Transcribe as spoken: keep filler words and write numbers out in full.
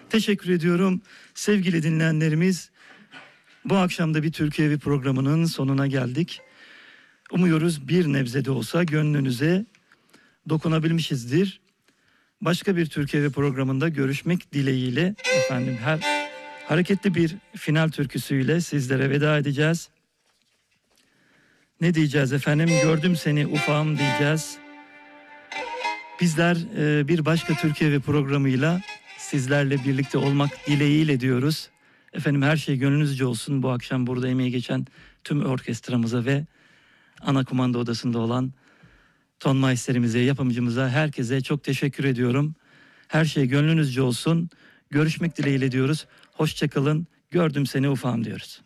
Teşekkür ediyorum. Sevgili dinleyenlerimiz, bu akşam da bir Türkiye Evi programının sonuna geldik. Umuyoruz bir nebze de olsa gönlünüze dokunabilmişizdir. Başka bir Türkiye Evi programında görüşmek dileğiyle efendim, her hareketli bir final türküsüyle sizlere veda edeceğiz. Ne diyeceğiz efendim? Gördüm seni ufağım diyeceğiz. Bizler e, bir başka Türkiye Evi programıyla sizlerle birlikte olmak dileğiyle diyoruz. Efendim, her şey gönlünüzce olsun. Bu akşam burada emeği geçen tüm orkestramıza ve ana kumanda odasında olan ton maisterimize, yapımcımıza, herkese çok teşekkür ediyorum. Her şey gönlünüzce olsun. Görüşmek dileğiyle diyoruz. Hoşça kalın. Gördüm seni ufağım diyoruz.